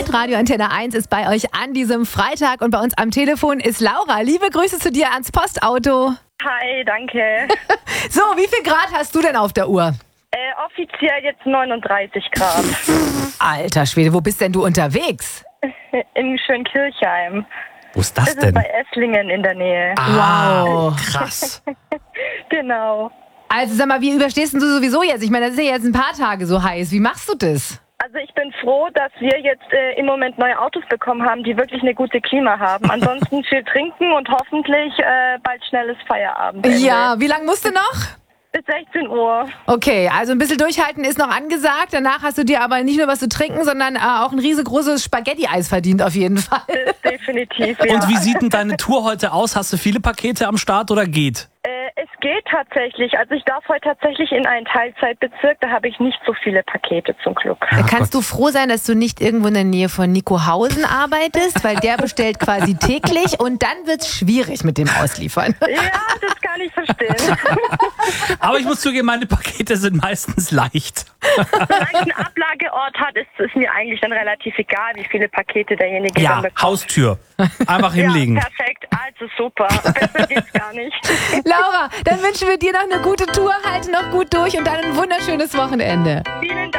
Hitradio Antenne 1 ist bei euch an diesem Freitag und bei uns am Telefon ist Laura. Liebe Grüße zu dir ans Postauto. Hi, danke. So, wie viel Grad hast du denn auf der Uhr? Offiziell jetzt 39 Grad. Alter Schwede, wo bist denn du unterwegs? In Schönkirchheim. Wo ist das Das ist denn? bei Esslingen in der Nähe. Wow. Krass. Genau. Also sag mal, wie überstehst denn du sowieso jetzt? Ich meine, das ist ja jetzt ein paar Tage so heiß. Wie machst du das? Also ich bin froh, dass wir jetzt im Moment neue Autos bekommen haben, die wirklich eine gute Klima haben. Ansonsten viel trinken und hoffentlich bald schnelles Feierabend. Ja, wie lange musst du noch? Bis 16 Uhr. Okay, also ein bisschen durchhalten ist noch angesagt. Danach hast du dir aber nicht nur was zu trinken, sondern auch ein riesengroßes Spaghetti-Eis verdient auf jeden Fall. Definitiv, ja. Und wie sieht denn deine Tour heute aus? Hast du viele Pakete am Start oder geht? Es geht tatsächlich. Also ich darf heute tatsächlich in einen Teilzeitbezirk. Da habe ich nicht so viele Pakete zum Glück. Da kannst du froh sein, dass du nicht irgendwo in der Nähe von Nikohausen arbeitest, weil der bestellt quasi täglich und dann wird's schwierig mit dem Ausliefern. Ja, das kann ich verstehen. Aber ich muss zugeben, meine Pakete sind meistens leicht. Solange es einen Ablageort hat, ist es mir eigentlich dann relativ egal, wie viele Pakete derjenige dann Ja, bekommt. Haustür. Einfach hinlegen. Ja, perfekt. Also super. Besser geht's gar nicht. Laura, dann wünschen wir dir noch eine gute Tour, halte noch gut durch und dann ein wunderschönes Wochenende. Vielen Dank.